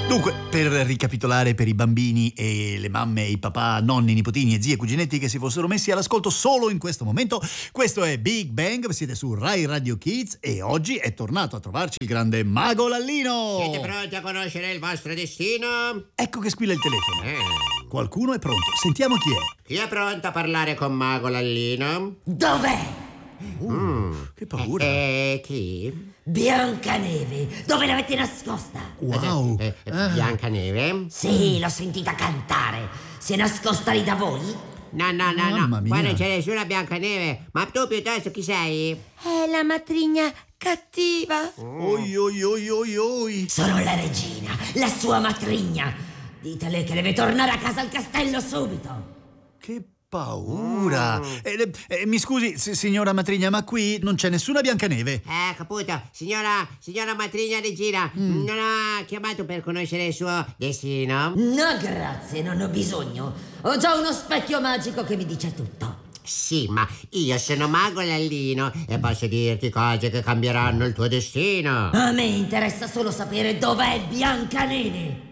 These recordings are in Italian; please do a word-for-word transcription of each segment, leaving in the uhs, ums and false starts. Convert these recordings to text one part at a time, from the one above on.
Dunque, per ricapitolare per i bambini e le mamme, i papà, nonni, nipotini e zie e cuginetti che si fossero messi all'ascolto solo in questo momento, questo è Big Bang, siete su Rai Radio Kids e oggi è tornato a trovarci il grande Mago Lallino. Siete pronti a conoscere il vostro destino? Ecco che squilla il telefono. Eh. Qualcuno è pronto, sentiamo chi è. Chi è pronto a parlare con Mago Lallino? Dov'è? Uh, Mm. Che paura. E eh, chi? Biancaneve, dove l'avete nascosta? Wow. Eh, eh, Ah. Biancaneve? Sì, l'ho sentita cantare. Si è nascosta lì da voi? No, no, no, Mamma no. mia. Qua non c'è nessuna Biancaneve. Ma tu piuttosto chi sei? È la matrigna cattiva. Oi, oi, oi, oi, oi. Sono la regina, la sua matrigna. Ditele che deve tornare a casa al castello subito. Che paura. Eh, eh, mi scusi, s- signora Matrigna, ma qui non c'è nessuna Biancaneve. Eh, capito. Signora, signora matrigna regina, non ha chiamato per conoscere il suo destino? No, grazie, non ho bisogno. Ho già uno specchio magico che mi dice tutto. Sì, ma io sono Mago Lallino e posso dirti cose che cambieranno il tuo destino. A me interessa solo sapere dov'è Biancaneve.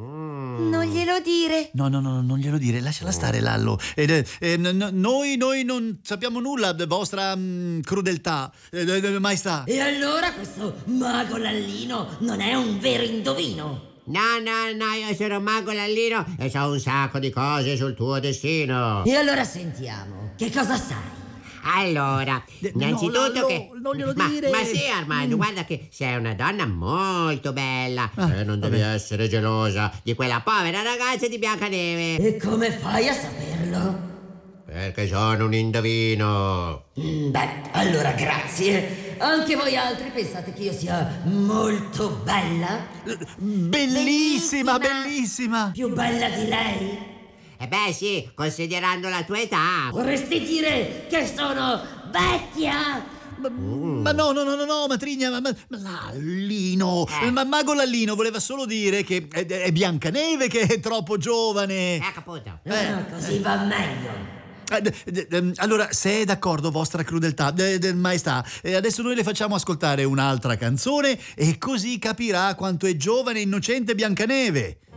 Non glielo dire. No, no, no, non glielo dire, lasciala stare, Lallo. Ed, eh, eh, n- n- noi, noi non sappiamo nulla della vostra mm, crudeltà, eh, eh, eh, maestà. E allora questo mago Lallino non è un vero indovino? No, no, no, io sono Mago Lallino e so un sacco di cose sul tuo destino. E allora sentiamo, che cosa sai? Allora, Eh, innanzitutto no, Lallo, che... non glielo ma, dire. ma sì, Armando, guarda che sei una donna molto bella Ah, e non devi vabbè. essere gelosa di quella povera ragazza di Biancaneve. E come fai a saperlo? Perché sono un indovino. Mm, Beh, allora grazie. Anche voi altri pensate che io sia molto bella? Bellissima, bellissima. Più bella di lei? E beh sì, considerando la tua età. Vorresti dire che sono vecchia? Ma, ma no, no, no, no, no, Matrigna, ma, ma, ma Lallino, Eh. ma Mago Lallino voleva solo dire che è, è Biancaneve che è troppo giovane. Eh, capito? Ah, così va meglio. Eh, d- d- d- Allora, se è d'accordo vostra crudeltà, d- d- maestà, eh, adesso noi le facciamo ascoltare un'altra canzone e così capirà quanto è giovane e innocente Biancaneve.